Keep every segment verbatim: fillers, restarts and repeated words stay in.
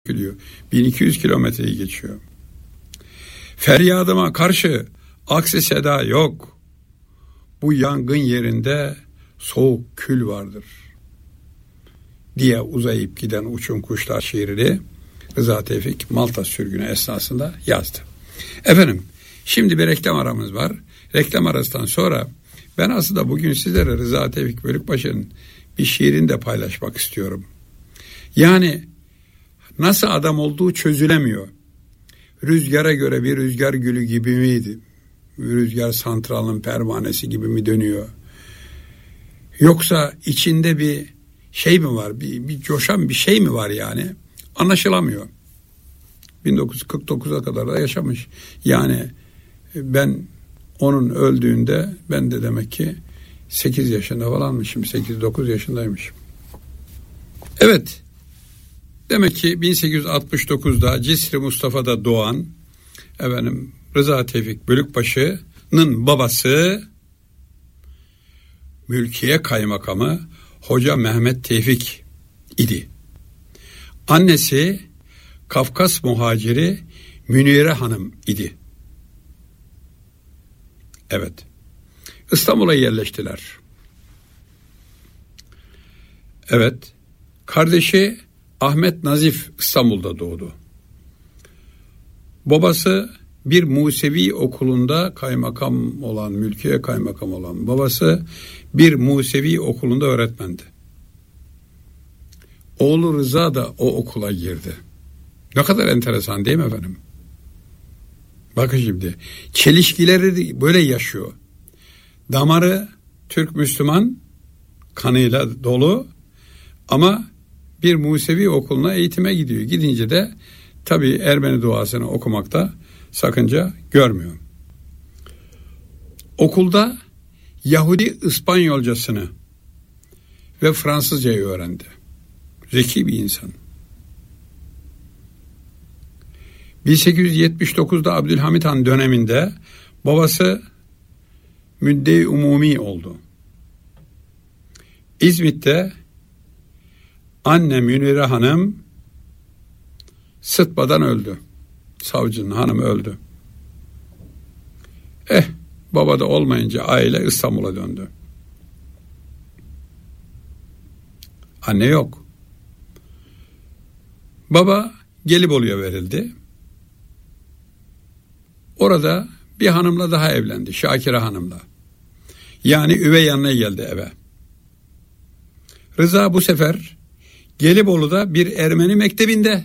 dökülüyor. bin iki yüz kilometreyi geçiyor. Feryadıma karşı aksi seda yok. Bu yangın yerinde soğuk kül vardır diye uzayıp giden Uçun Kuşlar şiirini Rıza Tevfik Malta sürgünü esnasında yazdı. Efendim, şimdi bir reklam aramız var. Reklam arasından sonra ben aslında bugün sizlere Rıza Tevfik Bölükbaşı'nın bir şiirini de paylaşmak istiyorum. Yani nasıl adam olduğu çözülemiyor. Rüzgara göre bir rüzgar gülü gibi miydi? Rüzgar santralın pervanesi gibi mi dönüyor? Yoksa içinde bir şey mi var? Bir, bir coşan bir şey mi var yani? Anlaşılamıyor. bin dokuz yüz kırk dokuza kadar da yaşamış. Yani ben onun öldüğünde ben de demek ki sekiz yaşında falanmışım. sekiz dokuz yaşındaymışım. Evet. Demek ki bin sekiz yüz altmış dokuzda Cisri Mustafa'da doğan efendim Rıza Tevfik Bölükbaşı'nın babası Mülkiye Kaymakamı Hoca Mehmet Tevfik idi. Annesi Kafkas muhaciri Münire Hanım idi. Evet. İstanbul'a yerleştiler. Evet. Kardeşi Ahmet Nazif İstanbul'da doğdu. Babası bir Musevi okulunda kaymakam olan, Mülkiye Kaymakam olan babası bir Musevi okulunda öğretmendi. Oğlu Rıza da o okula girdi. Ne kadar enteresan değil mi efendim? Bakın şimdi, çelişkileri böyle yaşıyor. Damarı Türk Müslüman kanıyla dolu ama bir Musevi okuluna eğitime gidiyor. Gidince de tabii Ermeni duasını okumakta sakınca görmüyor. Okulda Yahudi İspanyolcasını ve Fransızcayı öğrendi. Zeki bir insan. bin sekiz yüz yetmiş dokuzda Abdülhamit Han döneminde babası müdde-i umumi oldu. İzmit'te anne Münire Hanım sıtmadan öldü. Savcının hanımı öldü. Eh, baba da olmayınca aile İstanbul'a döndü. Anne yok. Baba Gelibolu'ya verildi. Orada bir hanımla daha evlendi. Şakire Hanım'la. Yani üvey yanına geldi eve. Rıza bu sefer Gelibolu'da bir Ermeni mektebinde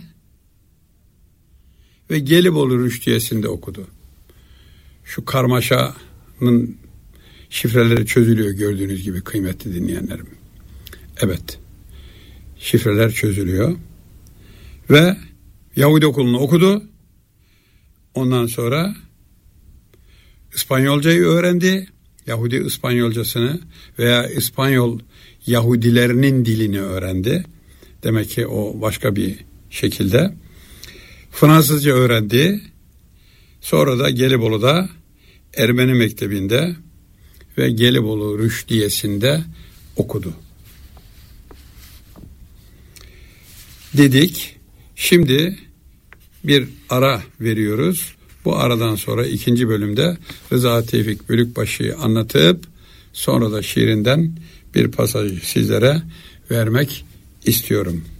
ve Gelibolu Rüştiyesi'nde okudu. Şu karmaşanın şifreleri çözülüyor gördüğünüz gibi kıymetli dinleyenlerim. Evet, şifreler çözülüyor ve Yahudi okulunu okudu. Ondan sonra İspanyolcayı öğrendi. Yahudi İspanyolcasını veya İspanyol Yahudilerinin dilini öğrendi. Demek ki o başka bir şekilde. Fransızca öğrendi. Sonra da Gelibolu'da Ermeni mektebinde ve Gelibolu Rüştiyesi'nde okudu. Dedik. Şimdi bir ara veriyoruz. Bu aradan sonra ikinci bölümde Rıza Tevfik Bölükbaşı'yı anlatıp sonra da şiirinden bir pasaj sizlere vermek istiyorum.